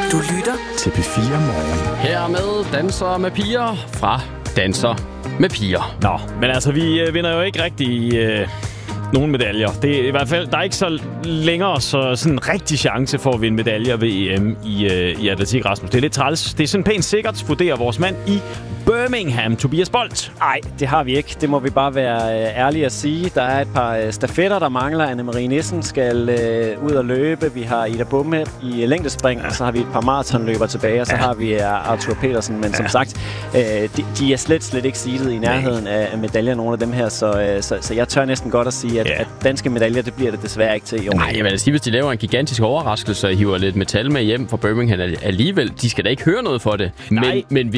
Du lytter til P4 Morgen. Hermed Danser med piger fra Danser med piger. Nå, men altså, vi vinder jo ikke rigtig nogen medaljer. Det er i hvert fald, der er ikke så længere så sådan en rigtig chance for at vinde medaljer ved EM i atletik, Rasmus. Det er lidt træls. Det er sådan pænt sikkert, vurderer vores mand i Birmingham, Tobias Bolt. Nej, det har vi ikke. Det må vi bare være ærlige at sige. Der er et par stafetter, der mangler. Anne-Marie Nissen skal ud og løbe. Vi har Ida Bumme i længdespring, og så har vi et par maratonløber tilbage, og så har vi Arthur Petersen. Men som sagt, de er slet ikke seedet i nærheden af medaljer, nogle af dem her. Så jeg tør næsten godt at sige, at danske medaljer, det bliver det desværre ikke til i år. Nej, jeg vil sige, hvis de laver en gigantisk overraskelse og hiver lidt metal med hjem fra Birmingham alligevel, de skal da ikke høre noget for det. Men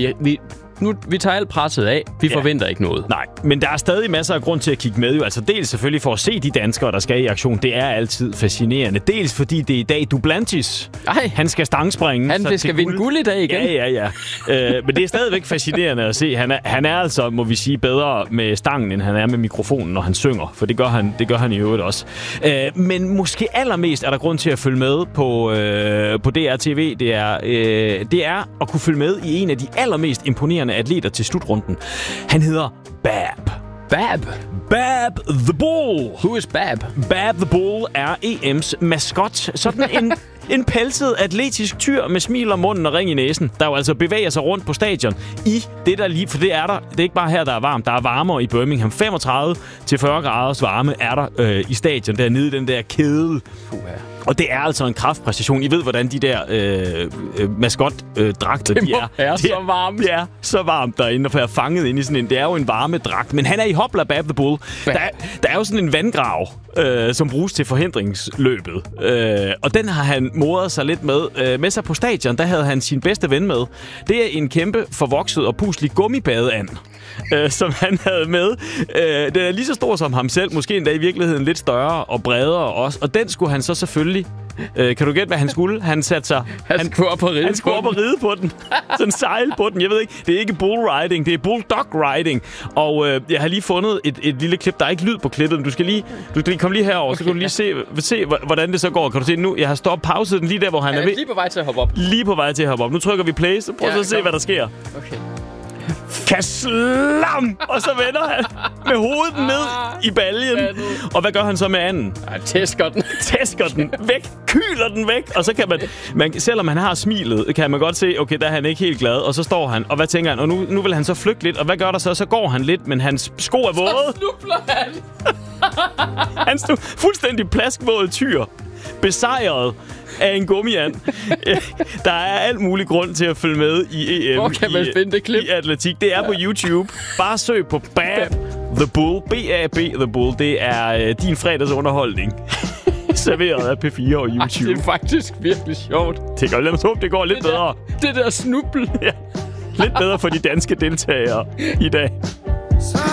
vi tager alt presset af. Vi forventer ikke noget. Nej, men der er stadig masser af grund til at kigge med. Jo. Altså dels selvfølgelig for at se de danskere, der skal i aktion. Det er altid fascinerende. Dels fordi det er i dag Duplantis. Han skal stangspringe. Han skal vinde guld i dag igen. Ja. Men det er stadigvæk fascinerende at se. Han er altså, må vi sige, bedre med stangen, end han er med mikrofonen, når han synger. For det gør han i øvrigt også. Men måske allermest er der grund til at følge med på DRTV. Det er at kunne følge med i en af de allermest imponerende atleter til slutrunden. Han hedder Bab the Bull. Who is Bab? Bab the Bull er EM's maskot. Sådan en pelset atletisk tyr med smil om munden og ring i næsen, der jo altså bevæger sig rundt på stadion i det der lige, for det er der. Det er ikke bare her, der er varmt. Der er varmere i Birmingham. 35 til 40 graders varme er der i stadion, dernede i den der kedel. Og det er altså en kraftpræstation. I ved, hvordan de der maskotdragter, de er. Så varmt. Det er så varmt derinde, og er fanget ind i sådan en... Det er jo en varmedragt, men han er i hopla Bab the Bull. Der er jo sådan en vandgrav, som bruges til forhindringsløbet. Og den har han moret sig lidt med sig på stadion. Der havde han sin bedste ven med. Det er en kæmpe, forvokset og puslig gummibadeand, som han havde med. Den er lige så stor som ham selv, måske endda i virkeligheden lidt større og bredere også. Og den skulle han så selvfølgelig... kan du gætte, hvad han skulle? Han satte sig... Han skulle op og ride på den. Sådan sejle på den. Jeg ved ikke, det er ikke bull riding, det er bulldog riding. Og jeg har lige fundet et lille klip. Der er ikke lyd på klippet, men du skal lige komme lige herover, så kan du lige se, hvordan det så går. Kan du se nu? Jeg har pauset den lige der, hvor han er ved. Lige på vej til at hoppe op. Lige på vej til at hoppe op. Nu trykker vi play, så prøv at se, hvad der sker. Okay. Kaslam! Og så vender han med hovedet ned i baljen. Og hvad gør han så med anden? Tæsker den væk. Kyler den væk. Og så kan man selvom han har smilet, kan man godt se, okay, der er han ikke helt glad. Og så står han, og hvad tænker han? Og nu vil han så flygte lidt. Og hvad gør der så? Så går han lidt, men hans sko er våde. Så snubler han. Han stod fuldstændig plaskvåd tyr. Besejret af en gummiand. Der er alt mulig grund til at følge med i EM. Hvor kan man finde det klip? I atletik. Det er på YouTube. Bare søg på Bab the Bull. B-A-B the Bull. Det er din fredagsunderholdning. Serveret af P4 og YouTube. Det er faktisk virkelig sjovt. Lad os håbe, det går lidt bedre. Det der snubbel. Ja. Lidt bedre for de danske deltagere i dag.